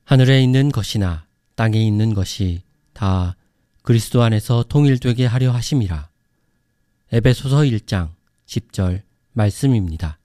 하늘에 있는 것이나 땅에 있는 것이 다 그리스도 안에서 통일되게 하려 하심이라. 에베소서 1장 10절 말씀입니다.